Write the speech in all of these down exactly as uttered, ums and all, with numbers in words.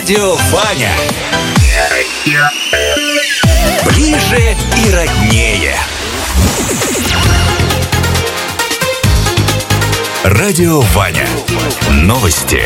Радио Ваня. Ближе и роднее. Радио Ваня. Новости.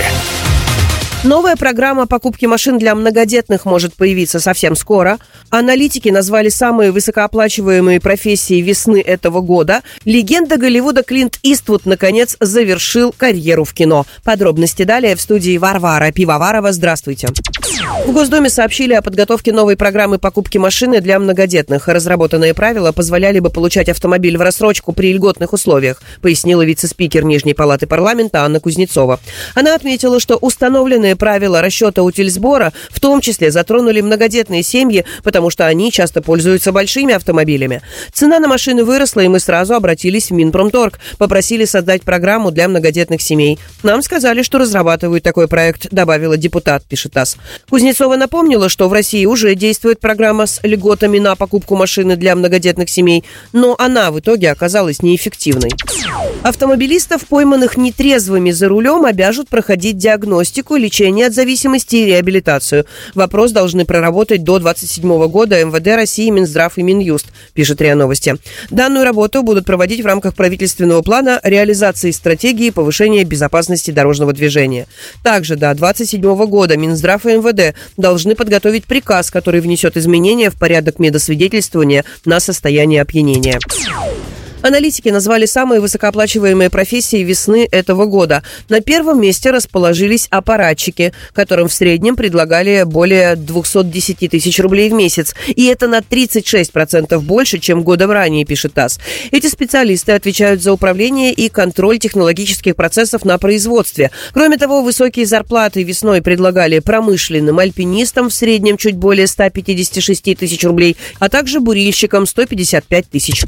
Новая программа покупки машин для многодетных может появиться совсем скоро. Аналитики назвали самые высокооплачиваемые профессии весны этого года. Легенда Голливуда Клинт Иствуд, наконец, завершил карьеру в кино. Подробности далее в студии Варвара Пивоварова. Здравствуйте. В Госдуме сообщили о подготовке новой программы покупки машины для многодетных. Разработанные правила позволяли бы получать автомобиль в рассрочку при льготных условиях, пояснила вице-спикер Нижней палаты парламента Анна Кузнецова. Она отметила, что установленные правила расчета утильсбора в том числе затронули многодетные семьи, потому что они часто пользуются большими автомобилями. Цена на машины выросла, и мы сразу обратились в Минпромторг. Попросили создать программу для многодетных семей. Нам сказали, что разрабатывают такой проект, добавила депутат, пишет ТАСС. Кузнецова напомнила, что в России уже действует программа с льготами на покупку машины для многодетных семей, но она в итоге оказалась неэффективной. Автомобилистов, пойманных нетрезвыми за рулем, обяжут проходить диагностику, лечение от зависимости и реабилитацию. Вопрос должны проработать до двадцать седьмого года эм вэ дэ России, Минздрав и Минюст, пишет РИА Новости. Данную работу будут проводить в рамках правительственного плана реализации стратегии повышения безопасности дорожного движения. Также до двадцать седьмого года Минздрав и эм вэ дэ должны подготовить приказ, который внесет изменения в порядок медосвидетельствования на состояние опьянения. Аналитики назвали самые высокооплачиваемые профессии весны этого года. На первом месте расположились аппаратчики, которым в среднем предлагали более двести десять тысяч рублей в месяц. И это на тридцать шесть процентов больше, чем годом ранее, пишет ТАСС. Эти специалисты отвечают за управление и контроль технологических процессов на производстве. Кроме того, высокие зарплаты весной предлагали промышленным альпинистам в среднем чуть более ста пятидесяти шести тысяч рублей, а также бурильщикам сто пятьдесят пять тысяч.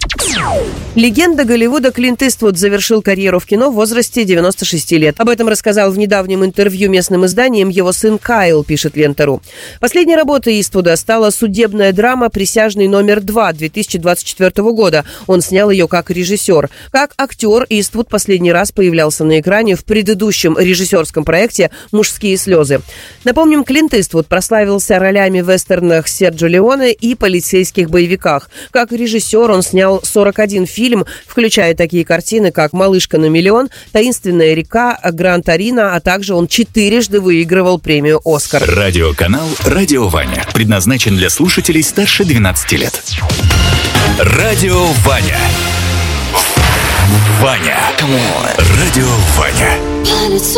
Легенда Голливуда Клинт Иствуд завершил карьеру в кино в возрасте девяноста шести лет. Об этом рассказал в недавнем интервью местным изданиям его сын Кайл, пишет Лента.ру. Последней работой Иствуда стала судебная драма «Присяжный номер два» две тысячи двадцать четвёртого года. Он снял ее как режиссер. Как актер Иствуд последний раз появлялся на экране в предыдущем режиссерском проекте «Мужские слезы». Напомним, Клинт Иствуд прославился ролями в вестернах Серджио Леоне и полицейских боевиках. Как режиссер он снял сорок один фильм, включая такие картины, как «Малышка на миллион», «Таинственная река», «Гран-Торино», а также он четырежды выигрывал премию «Оскар». Радиоканал «Радио Ваня» предназначен для слушателей старше двенадцати лет. Радио Ваня. Ваня. Радио Ваня.